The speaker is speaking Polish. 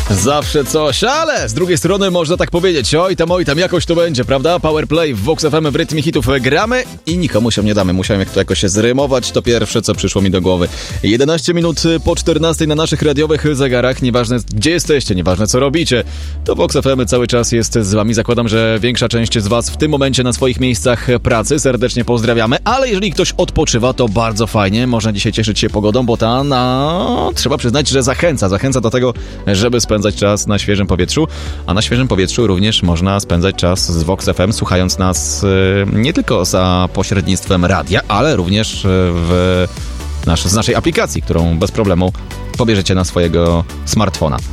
Zawsze coś, ale z drugiej strony można tak powiedzieć, oj tam jakoś to będzie, prawda? Powerplay w Vox FM w rytmie hitów gramy i nikomu się nie damy. Musiałem to jakoś zrymować, to pierwsze, co przyszło mi do głowy. 11 minut po 14 na naszych radiowych zegarach, nieważne gdzie jesteście, nieważne co robicie, to Vox FM cały czas jest z wami. Zakładam, że większa część z was w tym momencie na swoich miejscach pracy. Serdecznie pozdrawiamy, ale jeżeli ktoś odpoczywa, to bardzo fajnie. Można dzisiaj cieszyć się pogodą, bo ta, trzeba przyznać, że zachęca do tego, żeby spędzać czas na świeżym powietrzu, a na świeżym powietrzu również można spędzać czas z Vox FM, słuchając nas nie tylko za pośrednictwem radia, ale również z naszej aplikacji, którą bez problemu pobierzecie na swojego smartfona.